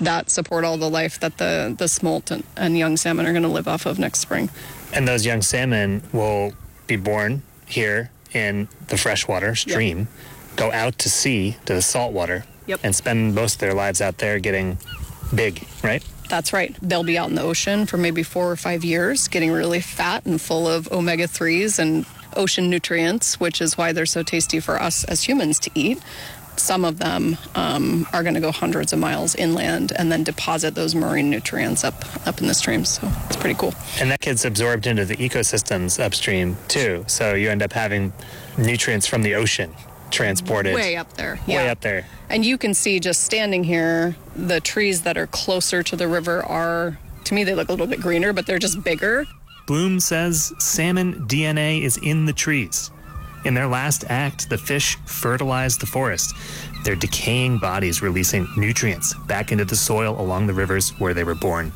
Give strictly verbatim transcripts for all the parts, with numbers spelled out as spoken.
that support all the life that the, the smolt and, and young salmon are going to live off of next spring. And those young salmon will be born here in the freshwater stream, yep. go out to sea, to the saltwater, yep. and spend most of their lives out there getting big, right? That's right. They'll be out in the ocean for maybe four or five years, getting really fat and full of omega threes and ocean nutrients, which is why they're so tasty for us as humans to eat. Some of them um, are going to go hundreds of miles inland and then deposit those marine nutrients up up in the streams. So it's pretty cool. And that gets absorbed into the ecosystems upstream too. So you end up having nutrients from the ocean transported way up there. Way yeah. up there. And you can see just standing here, the trees that are closer to the river are, to me, they look a little bit greener, but they're just bigger. Bloom says salmon D N A is in the trees. In their last act, the fish fertilize the forest, their decaying bodies releasing nutrients back into the soil along the rivers where they were born.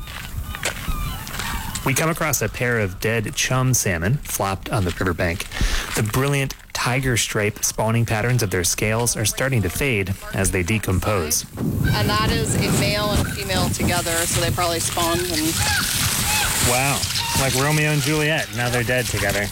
We come across a pair of dead chum salmon flopped on the riverbank. The brilliant tiger stripe spawning patterns of their scales are starting to fade as they decompose. And that is a male and female together, so they probably spawned and... Wow, like Romeo and Juliet, now they're dead together.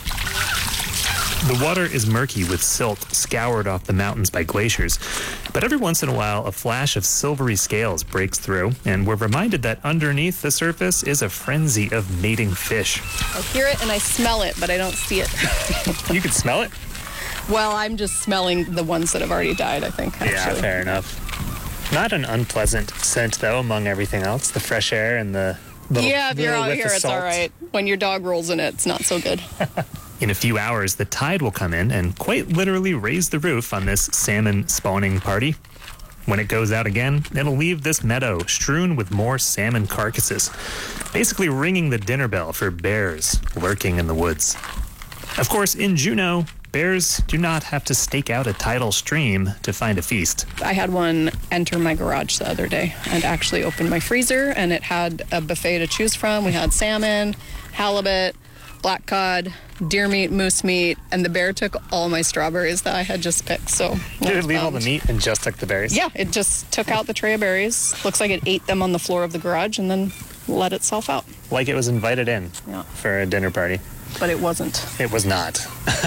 The water is murky with silt scoured off the mountains by glaciers, but every once in a while a flash of silvery scales breaks through, and we're reminded that underneath the surface is a frenzy of mating fish. I hear it and I smell it, but I don't see it. You can smell it? Well, I'm just smelling the ones that have already died, I think, actually. Yeah, fair enough. Not an unpleasant scent, though, among everything else. The fresh air and the little Yeah, if you're out here, it's salt. all right. When your dog rolls in it, it's not so good. In a few hours, the tide will come in and quite literally raise the roof on this salmon spawning party. When it goes out again, it'll leave this meadow strewn with more salmon carcasses, basically ringing the dinner bell for bears lurking in the woods. Of course, in Juneau, bears do not have to stake out a tidal stream to find a feast. I had one enter my garage the other day and actually opened my freezer, and it had a buffet to choose from. We had salmon, halibut, black cod, deer meat, moose meat, and the bear took all my strawberries that I had just picked. So did it leave all the meat and just took the berries? Yeah, it just took out the tray of berries. Looks like it ate them on the floor of the garage and then let itself out. Like it was invited in yeah. for a dinner party. But it wasn't. It was not.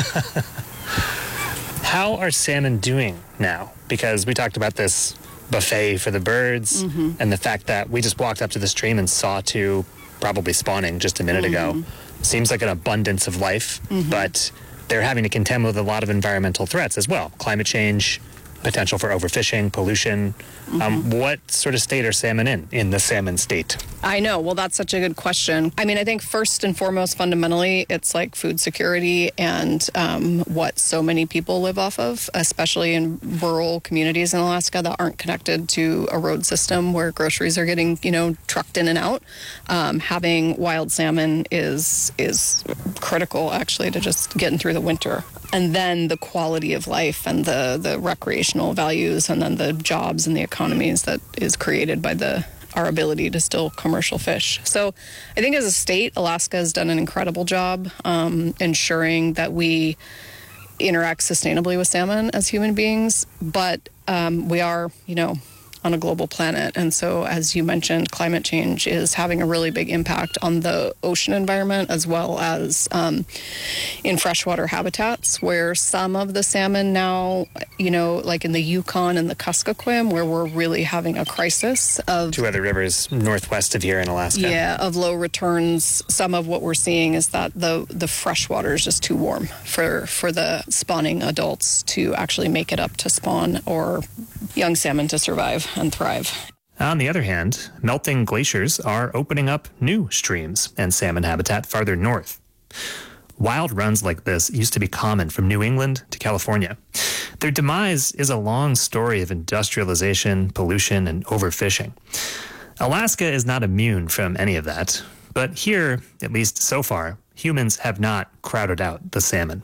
How are salmon doing now? Because we talked about this buffet for the birds mm-hmm. and the fact that we just walked up to the stream and saw two probably spawning just a minute mm-hmm. ago. Seems like an abundance of life, mm-hmm. but they're having to contend with a lot of environmental threats as well. Climate change, potential for overfishing, pollution. Mm-hmm. Um, what sort of state are salmon in, in the salmon state? I know. Well, that's such a good question. I mean, I think first and foremost, fundamentally, it's like food security and um, what so many people live off of, especially in rural communities in Alaska that aren't connected to a road system where groceries are getting, you know, trucked in and out. Um, having wild salmon is is critical, actually, to just getting through the winter. And then the quality of life and the, the recreational values and then the jobs and the economies that is created by the our ability to still commercial fish. So I think as a state, Alaska has done an incredible job um, ensuring that we interact sustainably with salmon as human beings. But um, we are, you know, on a global planet. And so, as you mentioned, climate change is having a really big impact on the ocean environment as well as um, in freshwater habitats, where some of the salmon now, you know, like in the Yukon and the Kuskokwim, where we're really having a crisis of... Two other rivers northwest of here in Alaska. Yeah, of low returns. Some of what we're seeing is that the, the freshwater is just too warm for, for the spawning adults to actually make it up to spawn or young salmon to survive and thrive. On the other hand, melting glaciers are opening up new streams and salmon habitat farther north. Wild runs like this used to be common from New England to California. Their demise is a long story of industrialization, pollution, and overfishing. Alaska is not immune from any of that, but here, at least so far, humans have not crowded out the salmon.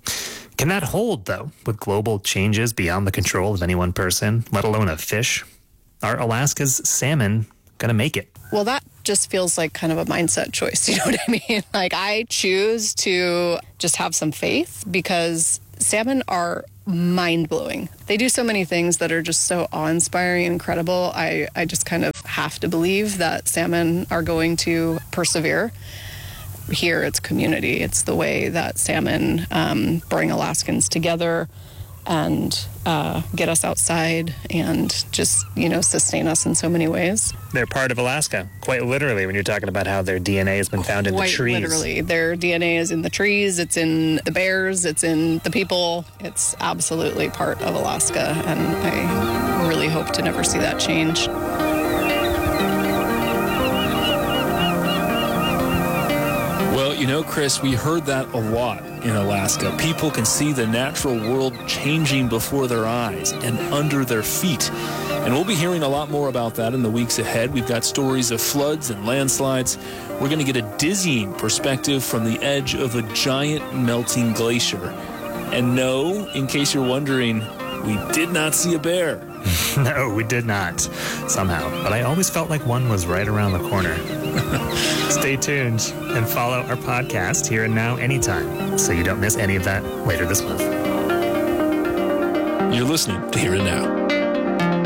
Can that hold, though, with global changes beyond the control of any one person, let alone a fish? Are Alaska's salmon going to make it? Well, that just feels like kind of a mindset choice. You know what I mean? Like, I choose to just have some faith because salmon are mind-blowing. They do so many things that are just so awe-inspiring and incredible. I, I just kind of have to believe that salmon are going to persevere. Here, it's community. It's the way that salmon um, bring Alaskans together and uh, get us outside and just, you know, sustain us in so many ways. They're part of Alaska, quite literally, when you're talking about how their D N A has been found in the trees. Quite literally. Their D N A is in the trees, it's in the bears, it's in the people. It's absolutely part of Alaska, and I really hope to never see that change. Well, you know, Chris, we heard that a lot in Alaska. People can see the natural world changing before their eyes and under their feet. And we'll be hearing a lot more about that in the weeks ahead. We've got stories of floods and landslides. We're going to get a dizzying perspective from the edge of a giant melting glacier. And no, in case you're wondering, we did not see a bear. No, we did not, somehow. But I always felt like one was right around the corner. Stay tuned and follow our podcast Here and Now anytime so you don't miss any of that later this month. You're listening to Here and Now.